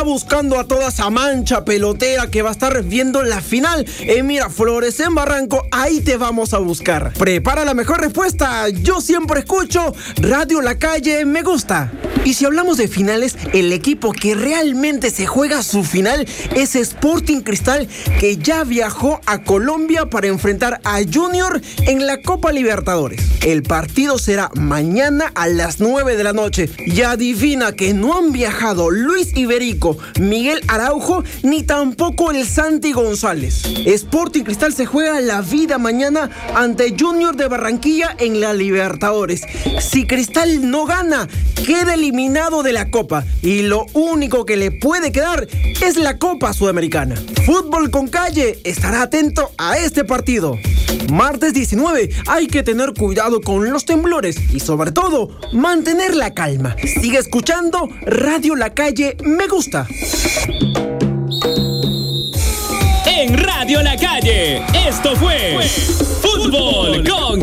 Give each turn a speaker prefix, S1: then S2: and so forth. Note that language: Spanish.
S1: buscando a toda esa mancha pelotera que va a estar viendo la final en Miraflores, en Barranco. Ahí te vamos a buscar. Prepara la mejor respuesta. Yo siempre escucho Radio La Calle Me Gusta. Y si hablamos de finales, el equipo que realmente se juega su final es Sporting Cristal, que ya viajó a Colombia para enfrentar a Junior en la Copa Libertadores. El partido será mañana a las 9 de la noche. Y adivina que no han viajado Luis Iberico, Miguel Araujo, ni tampoco el Santi González. Sporting Cristal se juega la vida mañana ante Junior de Barranquilla en la Libertadores. Si Cristal no gana, queda eliminado de la Copa y lo único que le puede quedar es la Copa Sudamericana. Fútbol con Calle estará atento a este partido. Martes 19, hay que tener cuidado con los temblores y sobre todo, mantener la calma. Sigue escuchando Radio La Calle Me Gusta.
S2: En Radio La Calle, esto fue Fútbol con